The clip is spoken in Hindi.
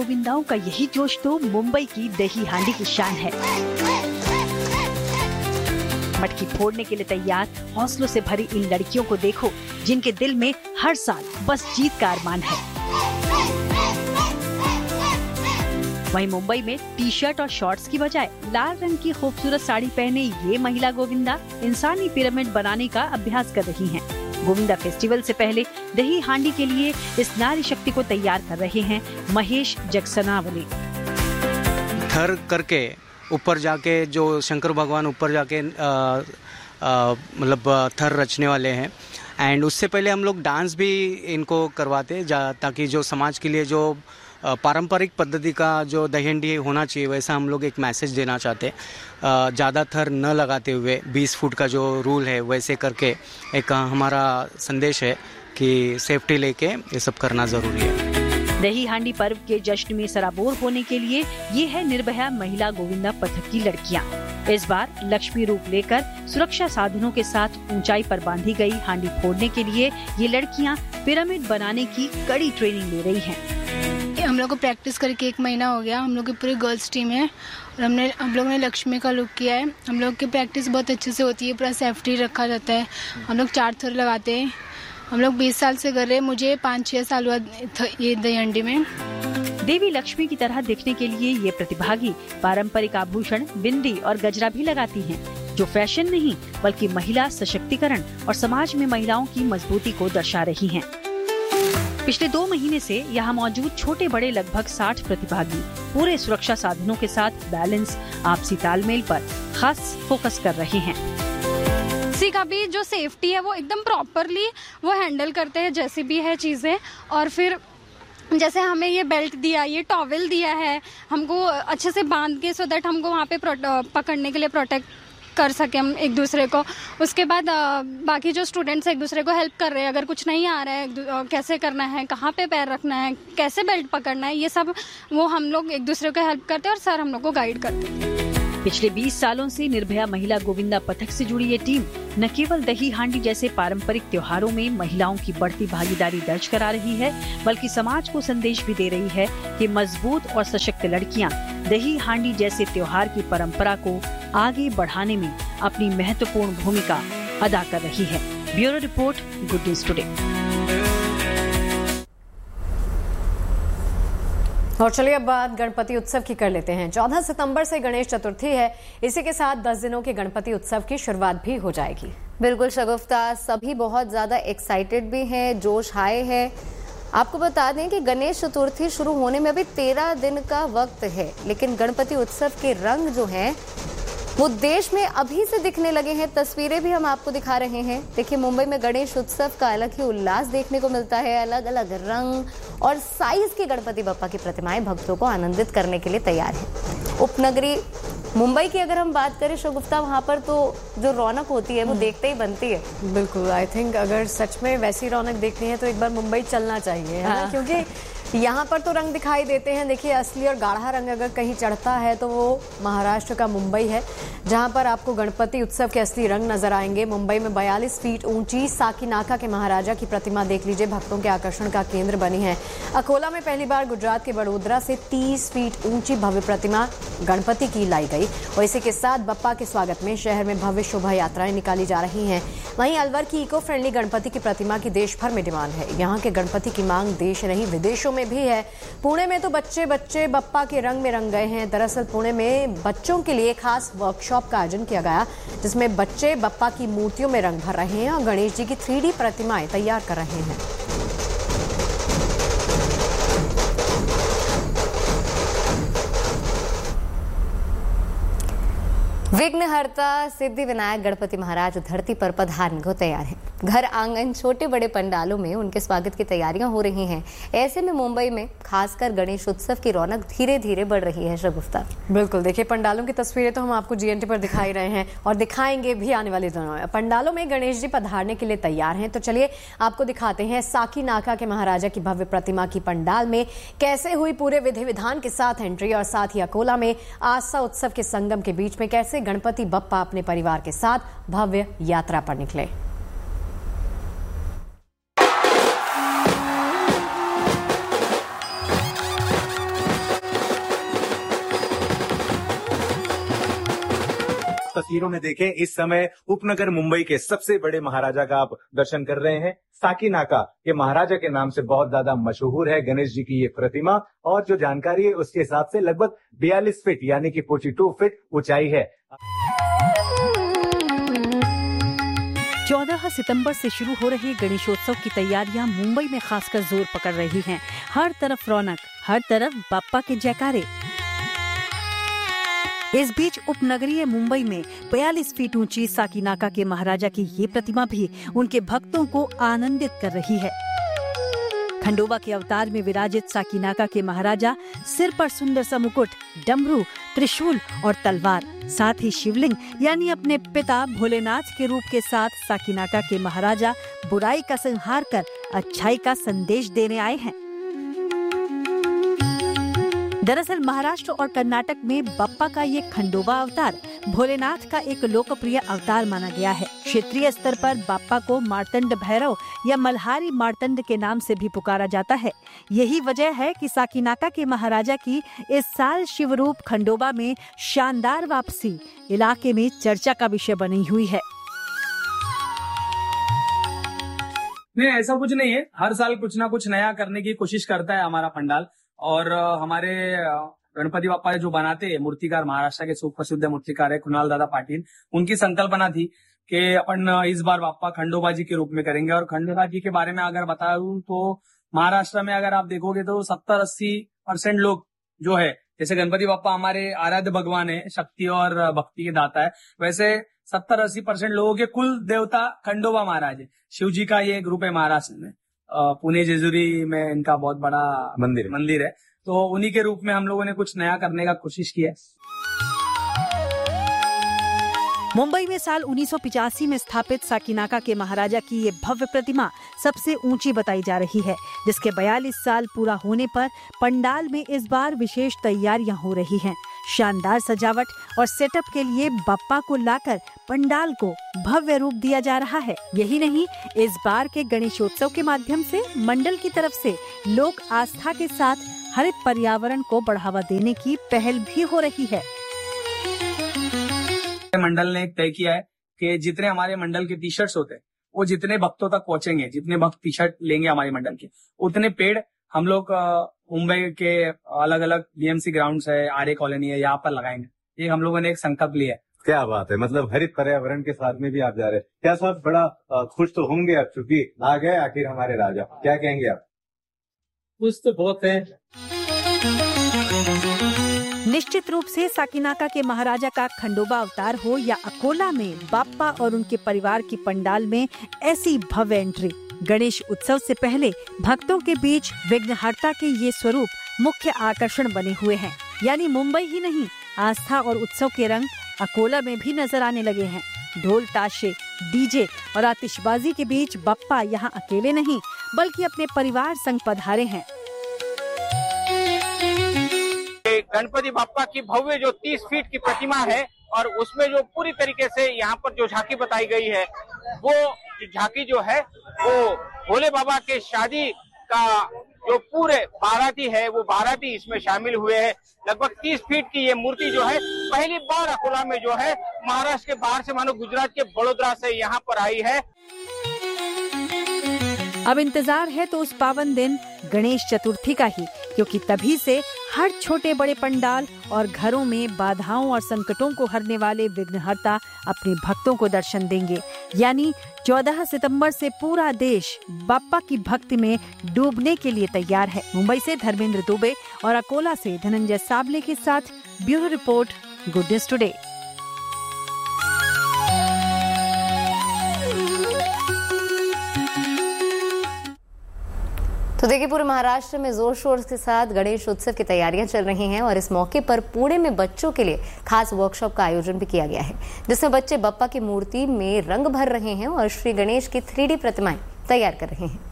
गोविंदाओं का यही जोश तो मुंबई की दही हांडी की शान है। मटकी फोड़ने के लिए तैयार हौसलों से भरी इन लड़कियों को देखो, जिनके दिल में हर साल बस जीत का अरमान है। वहीं मुंबई में टी शर्ट और शॉर्ट्स की बजाय लाल रंग की खूबसूरत साड़ी पहने ये महिला गोविंदा इंसानी पिरामिड बनाने का अभ्यास कर रही हैं। गोविंदा फेस्टिवल से पहले दही हांडी के लिए इस नारी शक्ति को तैयार कर रहे हैं महेश जगसनावले। थर करके ऊपर जाके जो शंकर भगवान ऊपर जाके मतलब थर रचने वाले हैं, एंड उससे पहले हम लोग डांस भी इनको करवाते ताकि जो समाज के लिए जो पारंपरिक पद्धति का जो दही हांडी होना चाहिए वैसा हम लोग एक मैसेज देना चाहते। ज़्यादा थर न लगाते हुए 20 फुट का जो रूल है वैसे करके एक हमारा संदेश है कि सेफ्टी लेके ये सब करना ज़रूरी है। दही हांडी पर्व के जश्न में सराबोर होने के लिए ये है निर्भया महिला गोविंदा पथक की लड़कियां। इस बार लक्ष्मी रूप लेकर सुरक्षा साधनों के साथ ऊंचाई पर बांधी गई हांडी फोड़ने के लिए ये लड़कियां पिरामिड बनाने की कड़ी ट्रेनिंग ले रही हैं। हम लोग को प्रैक्टिस करके 1 महीना हो गया। हम लोग की पूरी गर्ल्स टीम है और हम लोगों ने लक्ष्मी का लुक किया है। हम लोग की प्रैक्टिस बहुत अच्छे से होती है, पूरा सेफ्टी रखा जाता है। हम लोग 4 थर लगाते हैं। हम लोग 20 साल से कर रहे हैं। मुझे 5-6 साल हुआ ये दही हांडी में। देवी लक्ष्मी की तरह दिखने के लिए ये प्रतिभागी पारंपरिक आभूषण, बिंदी और गजरा भी लगाती हैं, जो फैशन नहीं बल्कि महिला सशक्तिकरण और समाज में महिलाओं की मजबूती को दर्शा रही हैं। पिछले 2 महीने से यहाँ मौजूद छोटे बड़े लगभग 60 प्रतिभागी पूरे सुरक्षा साधनों के साथ बैलेंस, आपसी तालमेल पर खास फोकस कर रहे हैं। किसी का भी जो सेफ्टी है वो एकदम प्रॉपरली वो हैंडल करते हैं, जैसी भी है चीजें। और फिर जैसे हमें ये बेल्ट दिया, ये टॉवेल दिया है, हमको अच्छे से बांध के सो दैट हमको वहाँ पे पकड़ने के लिए प्रोटेक्ट कर सके हम एक दूसरे को। उसके बाद बाकी जो स्टूडेंट्स एक दूसरे को हेल्प कर रहे हैं, अगर कुछ नहीं आ रहा है कैसे करना है, कहाँ पे पैर रखना है, कैसे बेल्ट पकड़ना है, ये सब वो हम लोग एक दूसरे को हेल्प करते हैं और सर हम लोग को गाइड करते हैं। पिछले 20 सालों से निर्भया महिला गोविंदा पथक से जुड़ी ये टीम न केवल दही हांडी जैसे पारंपरिक त्योहारों में महिलाओं की बढ़ती भागीदारी दर्ज करा रही है, बल्कि समाज को संदेश भी दे रही है कि मजबूत और सशक्त लड़कियां दही हांडी जैसे त्योहार की परंपरा को आगे बढ़ाने में अपनी महत्वपूर्ण भूमिका अदा कर रही है। Bureau report, good news today. और चलिए अब बात गणपति उत्सव की कर लेते हैं। 14 सितंबर से गणेश चतुर्थी है। इसी के साथ 10 दिनों के गणपति उत्सव की शुरुआत भी हो जाएगी। बिल्कुल शगुफ्ता, सभी बहुत ज्यादा एक्साइटेड भी हैं, जोश हाई है। आपको बता दें कि गणेश चतुर्थी शुरू होने में अभी 13 दिन का वक्त है, लेकिन गणपति उत्सव के रंग जो हैं वो देश में अभी से दिखने लगे हैं। तस्वीरें भी हम आपको दिखा रहे हैं। देखिए, मुंबई में गणेश उत्सव का अलग ही उल्लास देखने को मिलता है। अलग अलग रंग और साइज की गणपति बप्पा की प्रतिमाएं भक्तों को आनंदित करने के लिए तैयार है। उपनगरी मुंबई की अगर हम बात करें शगुफ्ता, वहाँ पर तो जो रौनक होती है वो देखते ही बनती है। बिल्कुल, आई थिंक अगर सच में वैसी रौनक देखनी है तो एक बार मुंबई चलना चाहिए, है ना? क्योंकि यहाँ पर तो रंग दिखाई देते हैं। देखिए, असली और गाढ़ा रंग अगर कहीं चढ़ता है तो वो महाराष्ट्र का मुंबई है, जहाँ पर आपको गणपति उत्सव के असली रंग नजर आएंगे। मुंबई में 42 फीट ऊंची साकीनाका के महाराजा की प्रतिमा देख लीजिए, भक्तों के आकर्षण का केंद्र बनी है। अकोला में पहली बार गुजरात के बड़ोदरा से 30 फीट ऊंची भव्य प्रतिमा गणपति की लाई गई और इसी के साथ बप्पा के स्वागत में शहर में भव्य शोभा यात्राएं निकाली जा रही हैं। वहीं अलवर की इको फ्रेंडली गणपति की प्रतिमा की देश भर में डिमांड है। यहाँ के गणपति की मांग देश नहीं विदेशों में भी है। पुणे में तो बच्चे बप्पा के रंग में रंग गए हैं। दरअसल पुणे में बच्चों के लिए खास वर्कशॉप का आयोजन किया गया, जिसमें बच्चे बप्पा की मूर्तियों में रंग भर रहे हैं और गणेश जी की 3D प्रतिमाएं तैयार कर रहे हैं। विघ्नहर्ता सिद्धि विनायक गणपति महाराज धरती पर पधारने को तैयार हैं। घर आंगन छोटे बड़े पंडालों में उनके स्वागत की तैयारियां हो रही हैं। ऐसे में मुंबई में खासकर गणेश उत्सव की रौनक धीरे धीरे बढ़ रही है। शगुफ्ता, बिल्कुल, देखिए पंडालों की तस्वीरें तो हम आपको GNT पर दिखाई रहे हैं और दिखाएंगे भी आने वाले दिनों में। पंडालों में गणेश जी पधारने के लिए तैयार हैं, तो चलिए आपको दिखाते हैं साकीनाका के महाराजा की भव्य प्रतिमा की पंडाल में कैसे हुई पूरे विधि विधान के साथ एंट्री, और साथ ही अकोला में आस्था उत्सव के संगम के बीच में कैसे गणपति बप्पा अपने परिवार के साथ भव्य यात्रा पर निकले। तस्वीरों में देखें, इस समय उपनगर मुंबई के सबसे बड़े महाराजा का आप दर्शन कर रहे हैं। साकीनाका के महाराजा के नाम से बहुत ज्यादा मशहूर है गणेश जी की ये प्रतिमा, और जो जानकारी है उसके हिसाब से लगभग 42 फीट यानी कि 42 फीट ऊंचाई है। 14 सितंबर से शुरू हो रहे गणेशोत्सव की तैयारियां मुंबई में खासकर जोर पकड़ रही हैं। हर तरफ रौनक, हर तरफ बाप्पा के जयकारे। इस बीच उपनगरीय मुंबई में 42 फीट ऊंची साकीनाका के महाराजा की ये प्रतिमा भी उनके भक्तों को आनंदित कर रही है। खंडोबा के अवतार में विराजित साकीनाका के महाराजा सिर पर सुंदर सा मुकुट, डमरू, त्रिशूल और तलवार, साथ ही शिवलिंग यानी अपने पिता भोलेनाथ के रूप के साथ साकीनाका के महाराजा बुराई का संहार कर अच्छाई का संदेश देने आए हैं। दरअसल महाराष्ट्र और कर्नाटक में बप्पा का ये खंडोबा अवतार भोलेनाथ का एक लोकप्रिय अवतार माना गया है। क्षेत्रीय स्तर पर बाप्पा को मार्तंड भैरव या मल्हारी मार्तंड के नाम से भी पुकारा जाता है। यही वजह है कि साकीनाका के महाराजा की इस साल शिवरूप खंडोबा में शानदार वापसी इलाके में चर्चा का विषय बनी हुई है। नहीं, ऐसा कुछ नहीं है। हर साल कुछ ना कुछ नया करने की कोशिश करता है हमारा पंडाल। और हमारे गणपति बाप्पा जो बनाते हैं मूर्तिकार, महाराष्ट्र के सुप्रसिद्ध मूर्तिकार है कुणाल दादा पाटिल, उनकी संकल्पना थी कि अपन इस बार बाप्पा खंडोबा जी के रूप में करेंगे। और खंडोबा जी के बारे में अगर बताऊं तो महाराष्ट्र में अगर आप देखोगे तो 70-80% लोग जो है, जैसे गणपति बाप्पा हमारे आराध्य भगवान है, शक्ति और भक्ति के दाता है, वैसे 70-80% लोगों के कुल देवता खंडोबा महाराज है। शिव जी का ये ग्रुप है महाराष्ट्र में। पुणे जेजुरी में इनका बहुत बड़ा मंदिर है, तो उन्हीं के रूप में हम लोगों ने कुछ नया करने का कोशिश किया। मुंबई में साल 1985 में स्थापित साकीनाका के महाराजा की ये भव्य प्रतिमा सबसे ऊंची बताई जा रही है, जिसके 42 साल पूरा होने पर पंडाल में इस बार विशेष तैयारियां हो रही हैं। शानदार सजावट और सेटअप के लिए बाप्पा को लाकर पंडाल को भव्य रूप दिया जा रहा है। यही नहीं, इस बार के गणेशोत्सव के माध्यम से मंडल की तरफ से लोक आस्था के साथ हरित पर्यावरण को बढ़ावा देने की पहल भी हो रही है। मंडल ने एक तय किया है कि जितने हमारे मंडल के टी शर्ट्स होते हैं वो जितने भक्तों तक पहुंचेंगे, जितने भक्त टी शर्ट लेंगे हमारे मंडल के, उतने पेड़ हम लोग मुंबई के अलग अलग बीएमसी ग्राउंड्स है, आर्य कॉलोनी है, यहाँ पर लगाएंगे। ये हम लोगों ने एक संकल्प लिया है। क्या बात है, मतलब हरित पर्यावरण के साथ में भी आप जा रहे हैं। क्या साहब बड़ा खुश तो होंगे आप, चूंकि आ गए आखिर हमारे राजा, क्या कहेंगे आप? खुश तो बहुत है। निश्चित रूप से साकीनाका के महाराजा का खंडोबा अवतार हो या अकोला में बाप्पा और उनके परिवार की पंडाल में ऐसी भव्य एंट्री। गणेश उत्सव से पहले भक्तों के बीच विघ्नहर्ता के ये स्वरूप मुख्य आकर्षण बने हुए हैं। यानी मुंबई ही नहीं, आस्था और उत्सव के रंग अकोला में भी नजर आने लगे हैं। ढोल ताशे, डीजे और आतिशबाजी के बीच बप्पा यहाँ अकेले नहीं बल्कि अपने परिवार संग पधारे हैं। गणपति बाप्पा की भव्य जो 30 फीट की प्रतिमा है और उसमें जो पूरी तरीके से यहाँ पर जो झांकी बताई गई है, वो झांकी जो है वो भोले बाबा के शादी का जो पूरे बाराती है वो बाराती इसमें शामिल हुए हैं। लगभग 30 फीट की ये मूर्ति जो है पहली बार अकोला में जो है महाराष्ट्र के बाहर से, मानो गुजरात के बड़ोदरा से यहाँ पर आई है। अब इंतजार है तो उस पावन दिन गणेश चतुर्थी का ही, क्योंकि तभी से हर छोटे बड़े पंडाल और घरों में बाधाओं और संकटों को हरने वाले विघ्नहर्ता अपने भक्तों को दर्शन देंगे। यानी 14 सितंबर से पूरा देश बाप्पा की भक्ति में डूबने के लिए तैयार है। मुंबई से धर्मेंद्र दुबे और अकोला से धनंजय साबले के साथ bureau report, good news today. तो देखिए, पूरे महाराष्ट्र में जोर शोर के साथ गणेश उत्सव की तैयारियां चल रही हैं और इस मौके पर पुणे में बच्चों के लिए खास वर्कशॉप का आयोजन भी किया गया है, जिसमें बच्चे बप्पा की मूर्ति में रंग भर रहे हैं और श्री गणेश की 3D प्रतिमाएं तैयार कर रहे हैं।